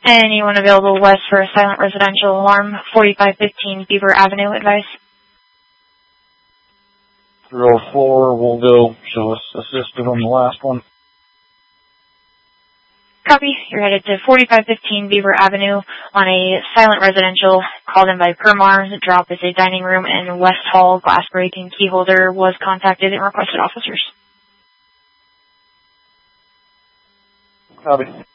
Anyone available west for a silent residential alarm, 4515 Beaver Avenue, advice? 304 will go, show us assisted on the last one. Copy. You're headed to 4515 Beaver Avenue on a silent residential called in by Permar. The drop is a dining room and West Hall glass break and key holder was contacted and requested officers. Copy.